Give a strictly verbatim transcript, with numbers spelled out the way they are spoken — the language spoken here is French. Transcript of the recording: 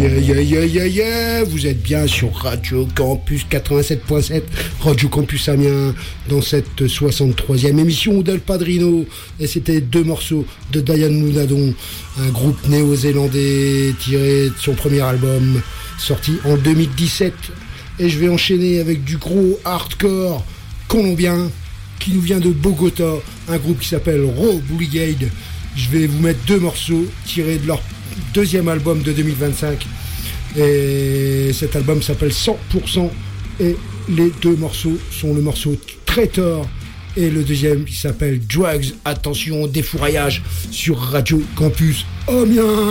Yeah, yeah, yeah, yeah, yeah. Vous êtes bien sur Radio Campus quatre-vingt-sept point sept, Radio Campus Amiens, dans cette soixante-troisième émission d'El Padrino. Et c'était deux morceaux de Diane Mounadon, un groupe néo-zélandais tiré de son premier album, sorti en deux mille dix-sept. Et je vais enchaîner avec du gros hardcore colombien, qui nous vient de Bogota, un groupe qui s'appelle Raw Brigade. Je vais vous mettre deux morceaux tirés de leur deuxième album de deux mille vingt-cinq, et cet album s'appelle cent pour cent, et les deux morceaux sont le morceau Traitor et le deuxième qui s'appelle Drugs. Attention, défouraillage sur Radio Campus Amiens.